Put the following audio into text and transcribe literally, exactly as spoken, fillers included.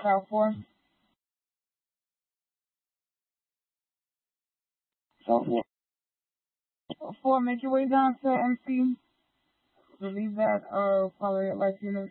South four. South four. Four, make your way down to M C. Leave that, uh, follow your life unit.